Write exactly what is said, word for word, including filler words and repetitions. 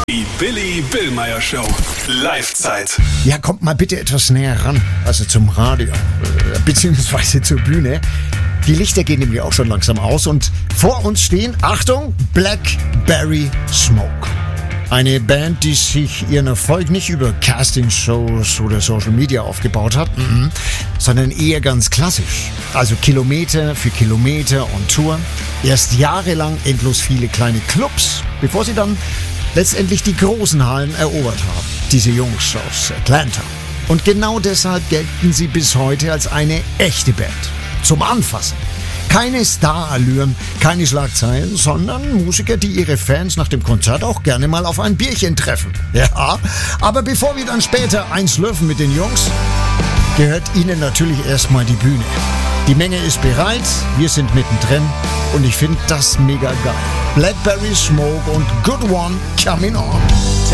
Die Billy Billmeyer Show. Live-Zeit. Ja, kommt mal bitte etwas näher ran. Also zum Radio. Äh, beziehungsweise zur Bühne. Die Lichter gehen nämlich auch schon langsam aus. Und vor uns stehen, Achtung, Blackberry Smoke. Eine Band, die sich ihren Erfolg nicht über Castingshows oder Social Media aufgebaut hat, mhm, sondern eher ganz klassisch. Also Kilometer für Kilometer on Tour. Erst jahrelang endlos viele kleine Clubs, bevor sie dann letztendlich die großen Hallen erobert haben. Diese Jungs aus Atlanta. Und genau deshalb gelten sie bis heute als eine echte Band. Zum Anfassen. Keine Starallüren, keine Schlagzeilen, sondern Musiker, die ihre Fans nach dem Konzert auch gerne mal auf ein Bierchen treffen. Ja, aber bevor wir dann später eins löffen mit den Jungs, gehört ihnen natürlich erstmal die Bühne. Die Menge ist bereit, wir sind mittendrin und ich finde das mega geil. Blackberry Smoke und Good One coming on.